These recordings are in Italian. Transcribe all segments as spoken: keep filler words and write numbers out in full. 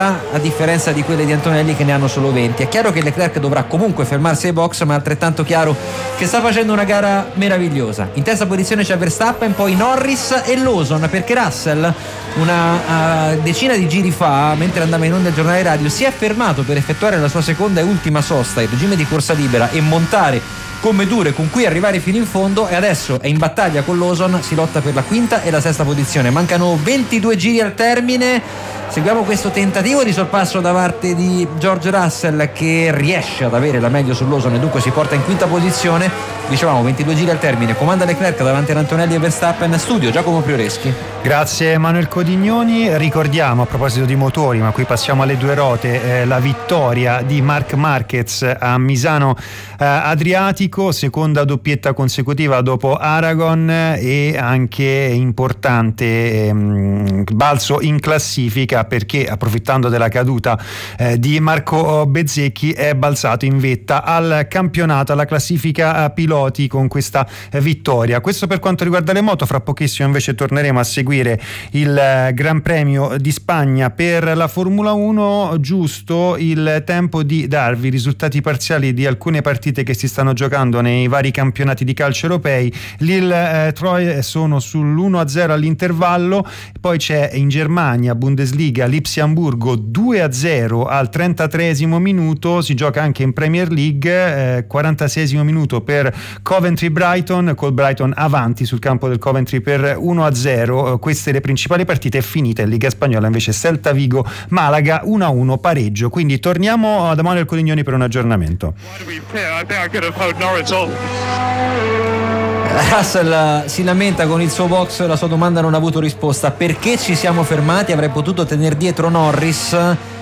a differenza di quelle di Antonelli che ne hanno solo venti. È chiaro che Leclerc dovrà comunque fermarsi ai box, ma è altrettanto chiaro che sta facendo una gara meravigliosa. In terza posizione c'è Verstappen, poi Norris e Lawson, perché Russell una uh, decina di giri fa, mentre andava in onda il giornale radio, si è fermato per effettuare la sua seconda e ultima sosta, il regime di corsa libera, e montare gomme dure con cui arrivare fino in fondo, e adesso è in battaglia con Lawson, si lotta per la quinta e la sesta posizione. Mancano ventidue giri al termine. Seguiamo questo tentativo di sorpasso da parte di George Russell, che riesce ad avere la meglio su Lawson e dunque si porta in quinta posizione. Dicevamo ventidue giri al termine, comanda Leclerc davanti ad Antonelli e Verstappen. Studio Giacomo Prioreschi. Grazie Manuel Codignoni. Ricordiamo, a proposito di motori, ma qui passiamo alle due rote, eh, la vittoria di Marc Marquez a Misano eh, Adriatico, seconda doppietta consecutiva dopo Aragon, e anche importante ehm, balzo in classifica, perché approfittando della caduta eh, di Marco Bezzecchi è balzato in vetta al campionato, alla classifica eh, piloti, con questa eh, vittoria. Questo per quanto riguarda le moto. Fra pochissimo invece torneremo a seguire il eh, Gran Premio di Spagna per la Formula uno. Giusto il tempo di darvi i risultati parziali di alcune partite che si stanno giocando nei vari campionati di calcio europei. Lille eh, Troyes sono sull'uno a zero all'intervallo, poi c'è in Germania Bundesliga Lipsia-Amburgo due a zero al trentatreesimo minuto. Si gioca anche in Premier League, eh, quarantaseiesimo minuto per Coventry-Brighton, col Brighton avanti sul campo del Coventry per uno a zero. Queste le principali partite. È finita in Liga Spagnola invece Celta Vigo Malaga uno a uno pareggio. Quindi torniamo da Manuel Codignoni per un aggiornamento. Russell si lamenta con il suo box, la sua domanda non ha avuto risposta. Perché ci siamo fermati? Avrei potuto tenere dietro Norris,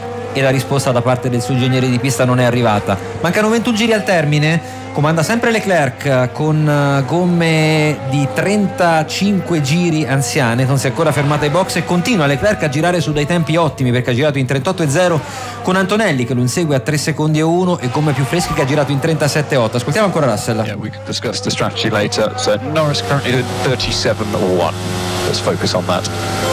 e la risposta da parte del suo ingegnere di pista non è arrivata. Mancano ventuno giri al termine. Comanda sempre Leclerc con gomme di trentacinque giri anziane, non si è ancora fermata ai box e continua Leclerc a girare su dei tempi ottimi, perché ha girato in trentotto e zero con Antonelli che lo insegue a tre secondi e uno, e gomme più fresche che ha girato in trentasette e otto. Ascoltiamo ancora Russell. Yeah, we can discuss the strategy later. So Norris currently at thirty-seven one. Let's focus on that.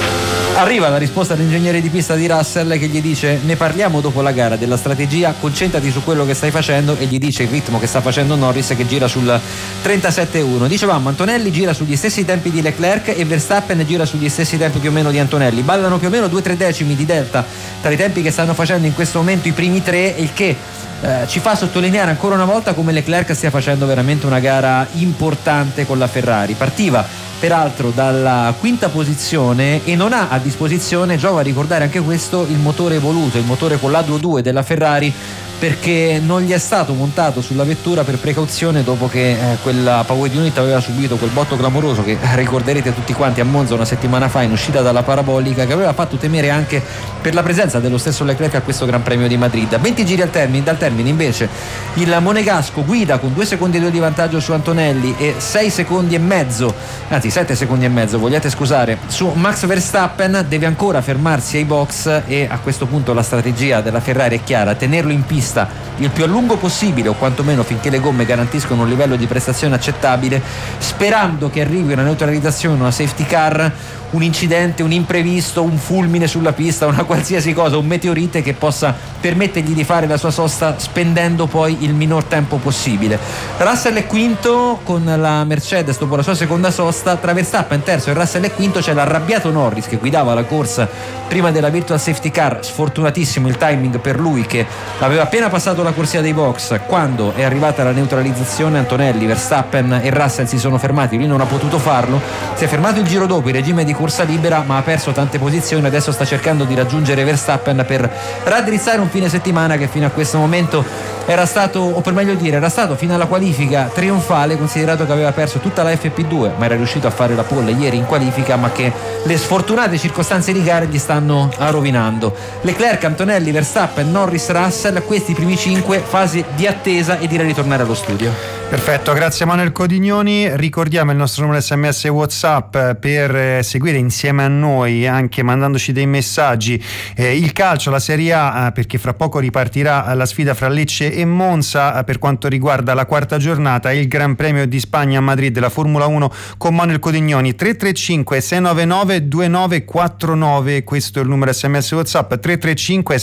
Arriva la risposta dell'ingegnere di pista di Russell, che gli dice: ne parliamo dopo la gara della strategia, concentrati su quello che stai facendo, e gli dice il ritmo che sta facendo Norris, che gira sul trentasette e uno. Dicevamo, Antonelli gira sugli stessi tempi di Leclerc e Verstappen gira sugli stessi tempi più o meno di Antonelli. Ballano più o meno due tre decimi di delta tra i tempi che stanno facendo in questo momento i primi tre, il che eh, ci fa sottolineare ancora una volta come Leclerc stia facendo veramente una gara importante con la Ferrari. Partiva peraltro dalla quinta posizione e non ha a disposizione, giova a ricordare anche questo, il motore evoluto, il motore con l'A due due della Ferrari, perché non gli è stato montato sulla vettura per precauzione dopo che eh, quella Power Unit aveva subito quel botto clamoroso che ricorderete tutti quanti a Monza una settimana fa in uscita dalla parabolica, che aveva fatto temere anche per la presenza dello stesso Leclerc a questo Gran Premio di Madrid. venti giri al termine, dal termine invece il monegasco guida con due secondi e due di vantaggio su Antonelli e sei secondi e mezzo, anzi sette secondi e mezzo, vogliate scusare, su Max Verstappen. Deve ancora fermarsi ai box e a questo punto la strategia della Ferrari è chiara: tenerlo in pista il più a lungo possibile, o quantomeno finché le gomme garantiscono un livello di prestazione accettabile, sperando che arrivi una neutralizzazione, una safety car, un incidente, un imprevisto, un fulmine sulla pista, una qualsiasi cosa, un meteorite che possa permettergli di fare la sua sosta spendendo poi il minor tempo possibile. Russell è quinto con la Mercedes dopo la sua seconda sosta, tra Verstappen terzo e Russell è quinto c'è l'arrabbiato Norris che guidava la corsa prima della virtual safety car. Sfortunatissimo il timing per lui, che aveva appena passato la corsia dei box quando è arrivata la neutralizzazione. Antonelli, Verstappen e Russell si sono fermati, lui non ha potuto farlo, si è fermato il giro dopo in regime di corsa libera, ma ha perso tante posizioni. Adesso sta cercando di raggiungere Verstappen per raddrizzare un fine settimana che fino a questo momento era stato, o per meglio dire era stato fino alla qualifica trionfale, considerato che aveva perso tutta la F P due ma era riuscito a fare la pole ieri in qualifica, ma che le sfortunate circostanze di gara gli stanno rovinando. Leclerc, Antonelli, Verstappen, Norris, Russell, questi primi cinque, fase di attesa e direi ritornare allo studio. Perfetto, grazie Manuel Codignoni. Ricordiamo il nostro numero sms e WhatsApp per seguire insieme a noi, anche mandandoci dei messaggi, eh, il calcio, la Serie A, perché fra poco ripartirà la sfida fra Lecce e Monza per quanto riguarda la quarta giornata, il Gran Premio di Spagna a Madrid, la Formula uno con Manuel Codignoni. Tre tre cinque sei nove nove due nove quattro nove, questo è il numero sms e WhatsApp. Tre tre cinque